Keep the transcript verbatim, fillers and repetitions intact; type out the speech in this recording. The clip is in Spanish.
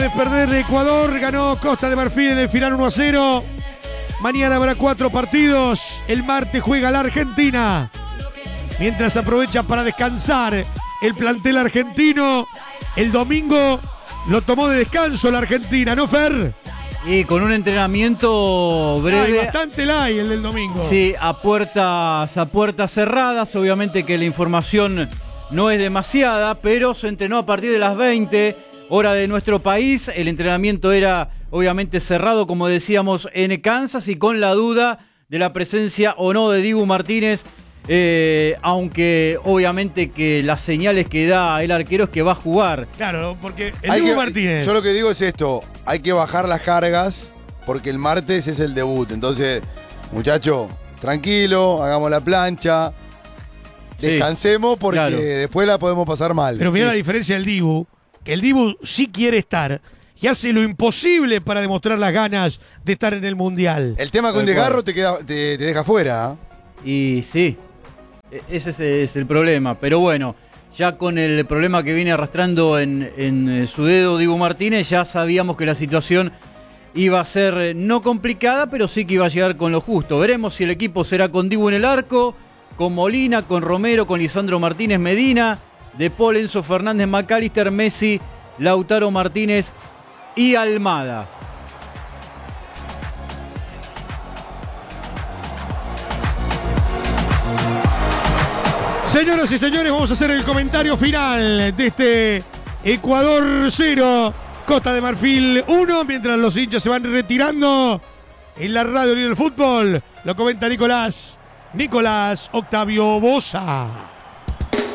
de perder de Ecuador, ganó Costa de Marfil en el final uno a cero. Mañana habrá cuatro partidos. El martes juega la Argentina. Mientras aprovecha para descansar el plantel argentino. El domingo lo tomó de descanso la Argentina, ¿no, Fer? Y con un entrenamiento breve. Hay bastante light el del domingo. Sí, a puertas, a puertas cerradas. Obviamente que la información no es demasiada, pero se entrenó a partir de las veinte, hora de nuestro país. El entrenamiento era obviamente cerrado, como decíamos, en Kansas, y con la duda de la presencia o no de Dibu Martínez. Eh, aunque obviamente que las señales que da el arquero es que va a jugar. Claro, porque el Hay Dibu que- Martínez. Yo lo que digo es esto, hay que bajar las cargas porque el martes es el debut. Entonces, muchacho, tranquilo, hagamos la plancha, Sí, descansemos porque claro. después la podemos pasar mal. Pero mirá la diferencia del Dibu, que el Dibu sí quiere estar y hace lo imposible para demostrar las ganas de estar en el Mundial. El tema con Tal Desgarro cual. te, queda, te, te deja fuera. ¿eh? Y sí, e- ese es, es el problema. Pero bueno, ya con el problema que viene arrastrando en, en eh, su dedo Dibu Martínez, ya sabíamos que la situación iba a ser eh, no complicada, pero sí que iba a llegar con lo justo. Veremos si el equipo será con Dibu en el arco, con Molina, con Romero, con Lisandro Martínez Medina, De Paul, Enzo Fernández, McAllister, Messi, Lautaro Martínez y Almada. Señoras y señores, vamos a hacer el comentario final de este Ecuador cero, Costa de Marfil uno, mientras los hinchas se van retirando en la radio y en el fútbol. Lo comenta Nicolás, Nicolás Octavio Bosa.